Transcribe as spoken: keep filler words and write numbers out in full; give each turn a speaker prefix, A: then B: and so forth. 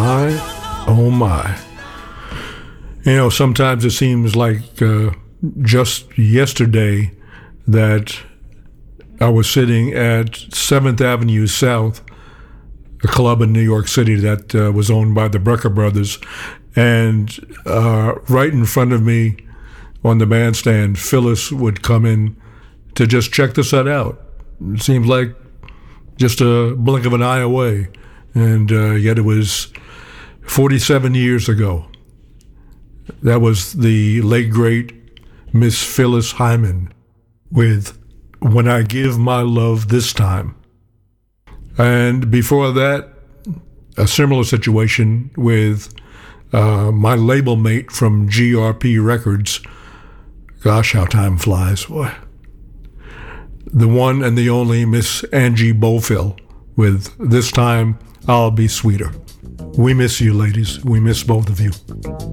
A: my, oh my. You know, sometimes it seems like uh, just yesterday that I was sitting at seventh Avenue South, a club in New York City that uh, was owned by the Brecker brothers, and uh, right in front of me on the bandstand, Phyllis would come in to just check the set out. It seems like just a blink of an eye away, and uh, yet it was forty-seven years ago. That was the late, great Miss Phyllis Hyman with When I Give My Love This Time. And before that, a similar situation with uh, my label mate from G R P Records. Gosh, how time flies, boy. The one and the only Miss Angie Bofill with This Time I'll Be Sweeter. We miss you, ladies. We miss both of you.